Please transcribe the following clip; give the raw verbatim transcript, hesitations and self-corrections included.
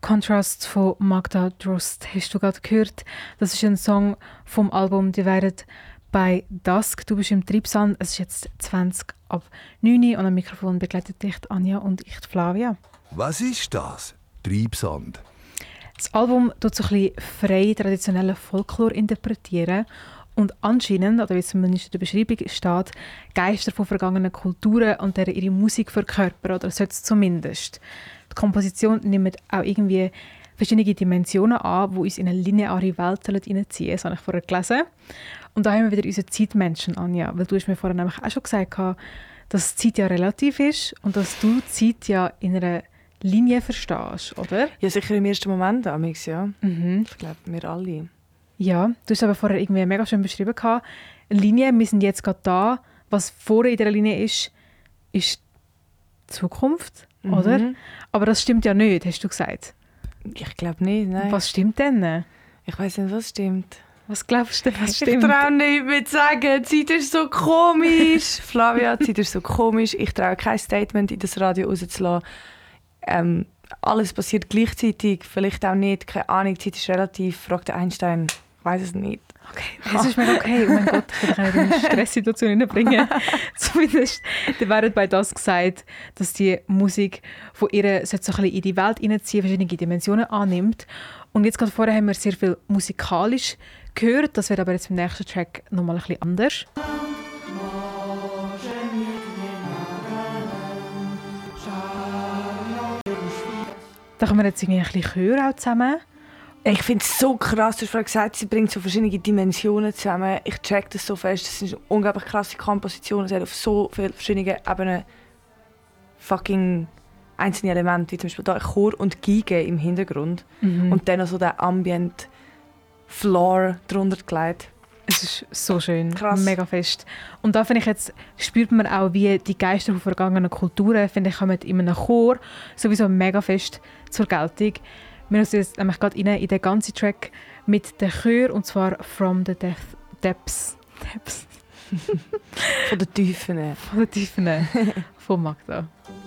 Contrast von Magda Drost hast du gerade gehört. Das ist ein Song vom Album «Die werden bei Dusk». Du bist im Treibsand. Es ist jetzt zwanzig ab neun Uhr und am Mikrofon begleitet dich Anja und ich, Flavia. Was ist das? Treibsand. Das Album tut so ein bisschen frei traditionellen Folklore interpretieren und anscheinend, oder wie es zumindest in der Beschreibung steht, Geister von vergangenen Kulturen und deren ihre Musik verkörpern, oder sollte es zumindest. Die Komposition nimmt auch irgendwie verschiedene Dimensionen an, die uns in eine lineare Welt reinziehen sollen. Das habe ich vorher gelesen. Und da haben wir wieder unsere Zeitmenschen, Anja, weil du hast mir vorher nämlich auch schon gesagt, dass Zeit ja relativ ist und dass du Zeit ja in einer Linie verstehst, oder? Ja, sicher im ersten Moment, Amix, ja. Mhm. Ich glaube, wir alle. Ja, du hast aber vorher irgendwie mega schön beschrieben. Eine Linie, wir sind jetzt gerade da. Was vorher in dieser Linie ist, ist die Zukunft, Mhm. oder? Aber das stimmt ja nicht, hast du gesagt. Ich glaube nicht, nein. Was stimmt denn? Ich weiß nicht, was stimmt. Was glaubst du, was stimmt? Ich traue nicht mit sagen, die Zeit ist so komisch. Flavia, die Zeit ist so komisch. Ich traue kein Statement in das Radio rauszulassen. Ähm, alles passiert gleichzeitig, vielleicht auch nicht. Keine Ahnung, die Zeit ist relativ. Fragt Einstein. Ich weiß es nicht. Okay, es ist mir okay. Oh mein Gott, ich kann in eine Stresssituation hineinbringen. Zumindest werden bei das gesagt, dass die Musik von ihr so ein bisschen in die Welt hineinziehen, verschiedene Dimensionen annimmt. Und jetzt gerade vorher haben wir sehr viel musikalisch gehört. Das wird aber jetzt im nächsten Track nochmal ein bisschen anders. Da können wir jetzt irgendwie ein bisschen hören auch zusammen. Ich finde es so krass, du hast vorhin gesagt, sie bringt so verschiedene Dimensionen zusammen. Ich check das so fest, das sind unglaublich krasse Kompositionen, es hat auf so vielen verschiedenen Ebenen fucking einzelne Elemente, wie zum Beispiel da ein Chor und Geige im Hintergrund Mhm. und dann noch so der Ambient Floor drunter gelegt. Es ist so schön, Krass. mega fest. Und da finde ich jetzt, spürt man auch, wie die Geister von vergangenen Kulturen, finde ich, kommen in einem Chor sowieso mega fest zur Geltung. Wir müssen jetzt nämlich gerade rein in den ganzen Track mit den Chören, und zwar «From the Depth, Depths». Depths. Von den Tiefen. Von den Tiefen von Magda.